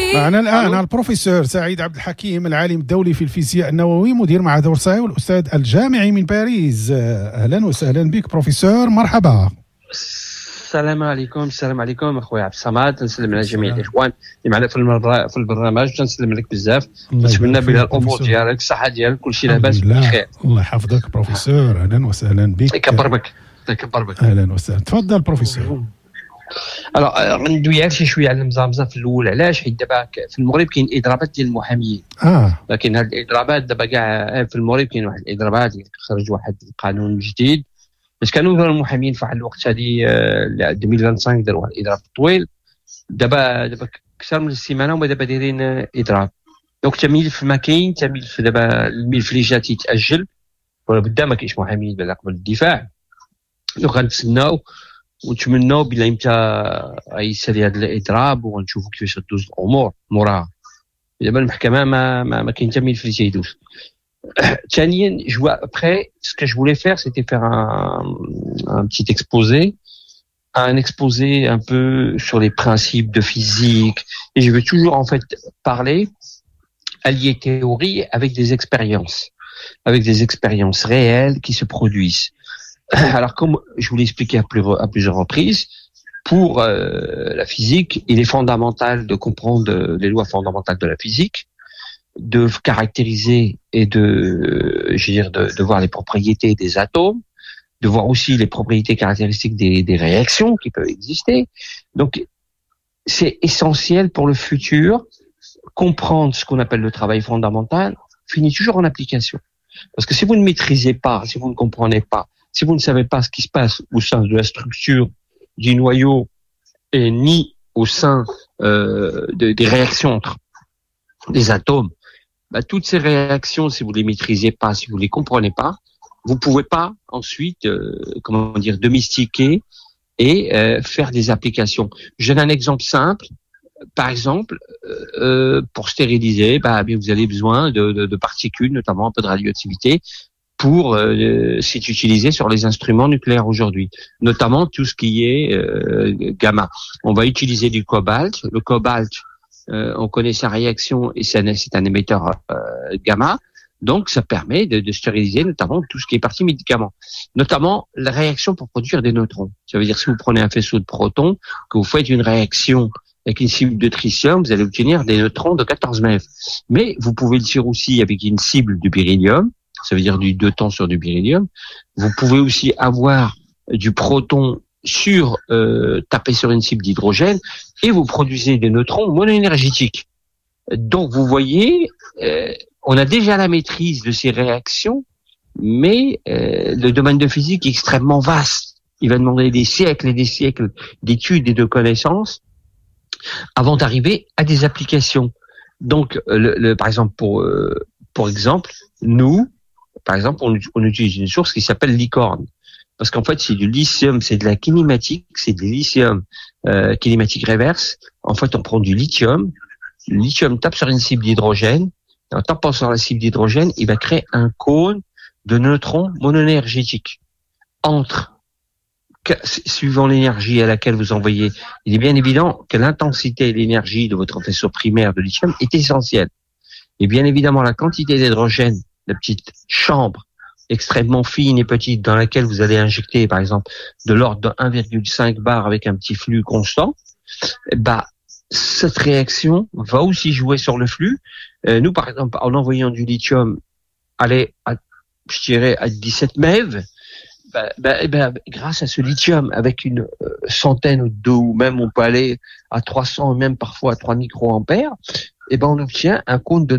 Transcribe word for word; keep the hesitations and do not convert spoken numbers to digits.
معنا الآن البروفيسور سعيد عبد الحكيم العالم الدولي في الفيزياء النووي مدير معهد أورساي والأستاذ الجامعي من باريس. أهلا وسهلا بك بروفيسور، مرحبا. السلام عليكم. السلام عليكم اخويا عبد الصمد، نسلم على جميع الاخوان اللي معنا في في البرنامج، نسلم عليك بزاف، نتمنى بلا الامور ديالك الصحه ديالك كلشي لاباس بخير. الله يحفظك بروفيسور، اهلا وسهلا بك. يكبر بك يكبر بك. اهلا وسهلا، تفضل بروفيسور. الوغ غندوي غير شي شويه على المزامزه في الاول. علاش؟ حيت دابا في المغرب كاين اضرابات ديال المحامين، اه لكن هاد الاضرابات دابا كاع في المغرب كاين واحد الاضرابات، خرج واحد القانون جديد باش كانوا المحامين في واحد الوقت هذه ألفين وخمسة وعشرين داروا واحد الاضراب طويل. دابا دابا اكثر من السيمانه وما دابا دايرين اضراب. دونك تملف ما كاين، تملف دابا الملف اللي جا تيتاجل ولا بدا ما كاينش محامين بلا قبل الدفاع. دونك غنتسناو ونتمناو بلا امتى غيسالي هذا الاضراب وغنشوفوا كيفاش غدوز الامور موراها. دابا المحكمه ما ما, ما كاين حتى ملف اللي تيدوز. Tchanienne, je vois après, ce que je voulais faire, c'était faire un, un petit exposé, un exposé un peu sur les principes de physique. Et je veux toujours, en fait, parler, allier théorie avec des expériences, avec des expériences réelles qui se produisent. Alors, comme je vous l'ai expliqué à, plus, à plusieurs reprises, pour euh, la physique, il est fondamental de comprendre les lois fondamentales de la physique, de caractériser et de, je veux dire, de, de voir les propriétés des atomes, de voir aussi les propriétés caractéristiques des, des réactions qui peuvent exister. Donc, c'est essentiel pour le futur. Comprendre ce qu'on appelle le travail fondamental finit toujours en application. Parce que si vous ne maîtrisez pas, si vous ne comprenez pas, si vous ne savez pas ce qui se passe au sein de la structure du noyau et ni au sein euh, de, des réactions entre des atomes, bah, toutes ces réactions, si vous les maîtrisez pas, si vous les comprenez pas, vous pouvez pas ensuite, euh, comment dire, domestiquer et euh, faire des applications. Je donne un exemple simple. Par exemple, euh, pour stériliser, bah, vous avez besoin de, de, de particules, notamment un peu de radioactivité, pour euh, c'est utilisé sur les instruments nucléaires aujourd'hui, notamment tout ce qui est euh, gamma. On va utiliser du cobalt. Le cobalt, Euh, on connaît sa réaction et c'est un, c'est un émetteur euh, gamma, donc ça permet de, de stériliser notamment tout ce qui est partie médicaments, notamment la réaction pour produire des neutrons. Ça veut dire si vous prenez un faisceau de protons, que vous faites une réaction avec une cible de tritium, vous allez obtenir des neutrons de quatorze MeV. Mais vous pouvez le faire aussi avec une cible du beryllium, ça veut dire du deux temps sur du beryllium. Vous pouvez aussi avoir du proton sur euh, taper sur une cible d'hydrogène et vous produisez des neutrons monoénergétiques. Donc vous voyez, euh, on a déjà la maîtrise de ces réactions, mais euh, le domaine de physique est extrêmement vaste. Il va demander des siècles et des siècles d'études et de connaissances avant d'arriver à des applications. Donc, le, le, par exemple, pour euh, pour exemple, nous, par exemple, on, on utilise une source qui s'appelle licorne. Parce qu'en fait, c'est du lithium, c'est de la kinématique, c'est du lithium euh, kinématique reverse. En fait, on prend du lithium, le lithium tape sur une cible d'hydrogène, et en tapant sur la cible d'hydrogène, il va créer un cône de neutrons monoénergétiques. Entre, suivant l'énergie à laquelle vous envoyez, il est bien évident que l'intensité et l'énergie de votre faisceau primaire de lithium est essentielle. Et bien évidemment, la quantité d'hydrogène, la petite chambre extrêmement fine et petite dans laquelle vous allez injecter, par exemple, de l'ordre de un virgule cinq bar avec un petit flux constant, bah, cette réaction va aussi jouer sur le flux. Euh, nous, par exemple, en envoyant du lithium, aller à, je dirais, à dix-sept MeV, bah, bah, bah, grâce à ce lithium, avec une euh, centaine ou deux, ou même on peut aller à trois cents, même parfois à trois microampères, et ben, on obtient un cône de